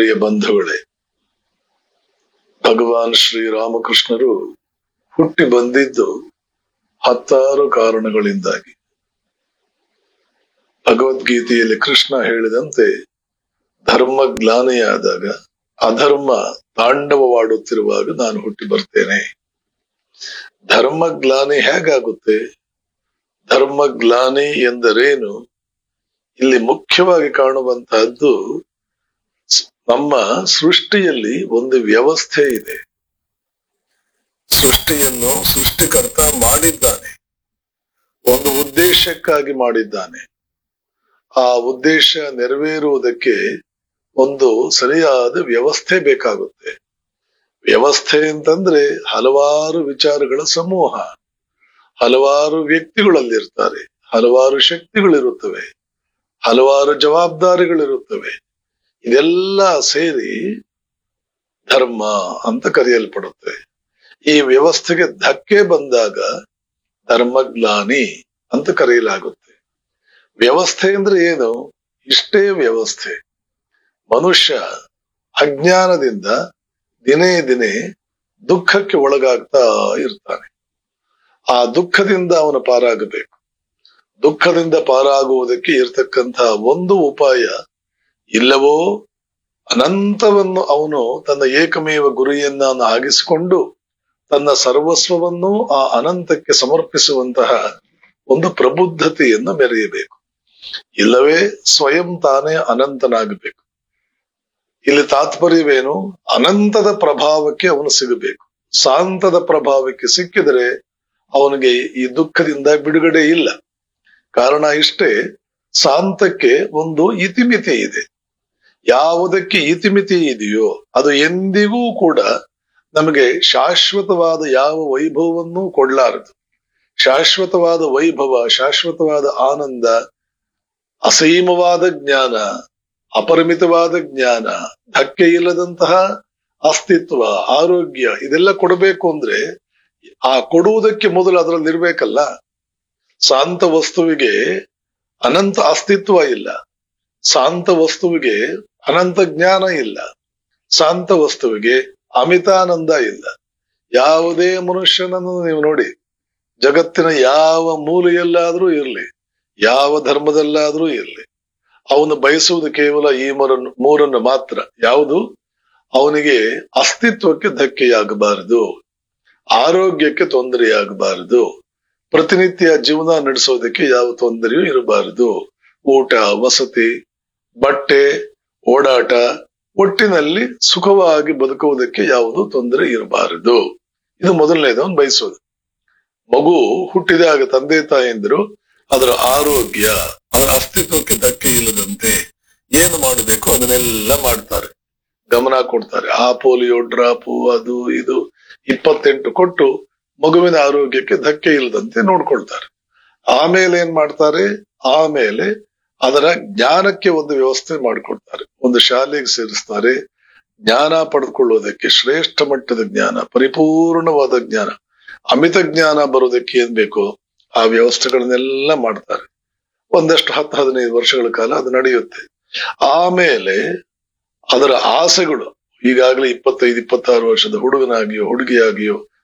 ಪ್ರಿಯ ಬಂಧುಗಳೇ, ಭಗವಾನ್ ಶ್ರೀರಾಮಕೃಷ್ಣರು ಹುಟ್ಟಿ ಬಂದಿದ್ದು 10 ಕಾರಣಗಳಿಂದಾಗಿ. ಭಗವದ್ಗೀತೆಯಲ್ಲಿ ಕೃಷ್ಣ ಹೇಳಿದಂತೆ, ಧರ್ಮ ಗ್ಲಾನಿಯಾದಾಗ, ಅಧರ್ಮ ತಾಂಡವವಾಡುತ್ತಿರುವಾಗ ನಾನು ಹುಟ್ಟಿ ಬರ್ತೇನೆ. ಧರ್ಮ ಗ್ಲಾನಿ ಹೇಗಾಗುತ್ತೆ? ಧರ್ಮ ಗ್ಲಾನಿ ಎಂದರೇನು? ಇಲ್ಲಿ ಮುಖ್ಯವಾಗಿ ಕಾಣುವಂತಹದ್ದು, ನಮ್ಮ ಸೃಷ್ಟಿಯಲ್ಲಿ ಒಂದು ವ್ಯವಸ್ಥೆ ಇದೆ. ಸೃಷ್ಟಿಯನ್ನು ಸೃಷ್ಟಿಕರ್ತ ಮಾಡಿದ್ದಾನೆ, ಒಂದು ಉದ್ದೇಶಕ್ಕಾಗಿ ಮಾಡಿದ್ದಾನೆ. ಆ ಉದ್ದೇಶ ನೆರವೇರುವುದಕ್ಕೆ ಒಂದು ಸರಿಯಾದ ವ್ಯವಸ್ಥೆ ಬೇಕಾಗುತ್ತೆ. ವ್ಯವಸ್ಥೆ ಅಂತಂದ್ರೆ ಹಲವಾರು ವಿಚಾರಗಳ ಸಮೂಹ, ಹಲವಾರು ವ್ಯಕ್ತಿಗಳಲ್ಲಿರ್ತಾರೆ, ಹಲವಾರು ಶಕ್ತಿಗಳಿರುತ್ತವೆ, ಹಲವಾರು ಜವಾಬ್ದಾರಿಗಳಿರುತ್ತವೆ. ಇದೆಲ್ಲ ಸೇರಿ ಧರ್ಮ ಅಂತ ಕರೆಯಲ್ಪಡುತ್ತೆ. ಈ ವ್ಯವಸ್ಥೆಗೆ ಧಕ್ಕೆ ಬಂದಾಗ ಧರ್ಮಗ್ಲಾನಿ ಅಂತ ಕರೆಯಲಾಗುತ್ತೆ. ವ್ಯವಸ್ಥೆ ಅಂದ್ರೆ ಏನು? ಇಷ್ಟೇ ವ್ಯವಸ್ಥೆ. ಮನುಷ್ಯ ಅಜ್ಞಾನದಿಂದ ದಿನೇ ದಿನೇ ದುಃಖಕ್ಕೆ ಒಳಗಾಗ್ತಾ ಇರ್ತಾನೆ. ಆ ದುಃಖದಿಂದ ಅವನು ಪಾರಾಗಬೇಕು. ದುಃಖದಿಂದ ಪಾರಾಗುವುದಕ್ಕೆ ಇರತಕ್ಕಂತಹ ಒಂದು ಉಪಾಯ, ಇಲ್ಲವೋ ಅನಂತವನ್ನು ಅವನು ತನ್ನ ಏಕಮೇವ ಗುರಿಯನ್ನ ಆಗಿಸಿಕೊಂಡು ತನ್ನ ಸರ್ವಸ್ವವನ್ನು ಆ ಅನಂತಕ್ಕೆ ಸಮರ್ಪಿಸುವಂತಹ ಒಂದು ಪ್ರಬುದ್ಧತೆಯನ್ನು ಮೆರೆಯಬೇಕು. ಇಲ್ಲವೇ ಸ್ವಯಂ ತಾನೇ ಅನಂತನಾಗಬೇಕು. ಇಲ್ಲಿ ತಾತ್ಪರ್ಯವೇನು? ಅನಂತದ ಪ್ರಭಾವಕ್ಕೆ ಅವನು ಸಿಗಬೇಕು. ಶಾಂತದ ಪ್ರಭಾವಕ್ಕೆ ಸಿಕ್ಕಿದರೆ ಅವನಿಗೆ ಈ ದುಃಖದಿಂದ ಬಿಡುಗಡೆ ಇಲ್ಲ. ಕಾರಣ ಇಷ್ಟೇ, ಶಾಂತಕ್ಕೆ ಒಂದು ಇತಿಮಿತಿ ಇದೆ. ಯಾವುದಕ್ಕೆ ಇತಿಮಿತಿ ಇದೆಯೋ ಅದು ಎಂದಿಗೂ ಕೂಡ ನಮಗೆ ಶಾಶ್ವತವಾದ ಯಾವ ವೈಭವವನ್ನೂ ಕೊಡ್ಲಾರದು. ಶಾಶ್ವತವಾದ ವೈಭವ, ಶಾಶ್ವತವಾದ ಆನಂದ, ಅಸೀಮವಾದ ಜ್ಞಾನ, ಅಪರಿಮಿತವಾದ ಜ್ಞಾನ, ಧಕ್ಕೆ ಇಲ್ಲದಂತಹ ಅಸ್ತಿತ್ವ, ಆರೋಗ್ಯ, ಇದೆಲ್ಲ ಕೊಡಬೇಕು ಅಂದ್ರೆ ಆ ಕೊಡುವುದಕ್ಕೆ ಮೊದಲು ಅದರಲ್ಲಿ ಇರ್ಬೇಕಲ್ಲ. ಶಾಂತ ವಸ್ತುವಿಗೆ ಅನಂತ ಅಸ್ತಿತ್ವ ಇಲ್ಲ, ಶಾಂತ ವಸ್ತುವಿಗೆ ಅನಂತ ಜ್ಞಾನ ಇಲ್ಲ, ಶಾಂತ ವಸ್ತುವಿಗೆ ಅಮಿತಾನಂದ ಇಲ್ಲ. ಯಾವುದೇ ಮನುಷ್ಯನನ್ನು ನೀವು ನೋಡಿ, ಜಗತ್ತಿನ ಯಾವ ಮೂಲೆಯಲ್ಲಾದ್ರೂ ಇರ್ಲಿ, ಯಾವ ಧರ್ಮದಲ್ಲಾದ್ರೂ ಇರ್ಲಿ, ಅವನು ಬಯಸುವುದು ಕೇವಲ ಈ ಮೂರನ್ನು ಮಾತ್ರ. ಯಾವುದು? ಅವನಿಗೆ ಅಸ್ತಿತ್ವಕ್ಕೆ ಧಕ್ಕೆಯಾಗಬಾರದು, ಆರೋಗ್ಯಕ್ಕೆ ತೊಂದರೆಯಾಗಬಾರದು, ಪ್ರತಿನಿತ್ಯ ಜೀವನ ನಡೆಸೋದಕ್ಕೆ ಯಾವ ತೊಂದರೆಯೂ ಇರಬಾರದು, ಊಟ, ವಸತಿ, ಬಟ್ಟೆ, ಓಡಾಟ, ಒಟ್ಟಿನಲ್ಲಿ ಸುಖವಾಗಿ ಬದುಕುವುದಕ್ಕೆ ಯಾವುದು ತೊಂದರೆ ಇರಬಾರದು. ಇದು ಮೊದಲನೇದು ಅವನು ಬಯಸೋದು. ಮಗು ಹುಟ್ಟಿದಾಗ ತಂದೆ ತಾಯಂದಿರು ಅದರ ಆರೋಗ್ಯ, ಅದರ ಅಸ್ತಿತ್ವಕ್ಕೆ ಧಕ್ಕೆ ಇಲ್ಲದಂತೆ ಏನು ಮಾಡಬೇಕು ಅದನ್ನೆಲ್ಲ ಮಾಡ್ತಾರೆ, ಗಮನ ಕೊಡ್ತಾರೆ. ಆ ಪೋಲಿಯೋ ಡ್ರಾಪು, ಅದು ಇದು 28 ಕೊಟ್ಟು ಮಗುವಿನ ಆರೋಗ್ಯಕ್ಕೆ ಧಕ್ಕೆ ಇಲ್ಲದಂತೆ ನೋಡ್ಕೊಳ್ತಾರೆ. ಆಮೇಲೆ ಏನ್ ಮಾಡ್ತಾರೆ? ಆಮೇಲೆ ಅದರ ಜ್ಞಾನಕ್ಕೆ ಒಂದು ವ್ಯವಸ್ಥೆ ಮಾಡಿಕೊಡ್ತಾರೆ. ಒಂದು ಶಾಲೆಗೆ ಸೇರಿಸ್ತಾರೆ. ಜ್ಞಾನ ಪಡೆದುಕೊಳ್ಳುವುದಕ್ಕೆ ಶ್ರೇಷ್ಠ ಮಟ್ಟದ ಜ್ಞಾನ, ಪರಿಪೂರ್ಣವಾದ ಜ್ಞಾನ, ಅಮಿತ ಜ್ಞಾನ ಬರೋದಕ್ಕೆ ಏನ್ ಬೇಕೋ ಆ ವ್ಯವಸ್ಥೆಗಳನ್ನೆಲ್ಲ ಮಾಡ್ತಾರೆ. ಒಂದಷ್ಟು 10-15 ವರ್ಷಗಳ ಕಾಲ ಅದು ನಡೆಯುತ್ತೆ. ಆಮೇಲೆ ಅದರ ಆಸೆಗಳು, ಈಗಾಗಲೇ 25-26 ವರ್ಷದ ಹುಡುಗನಾಗಿಯೋ ಹುಡುಗಿಯಾಗಿಯೋ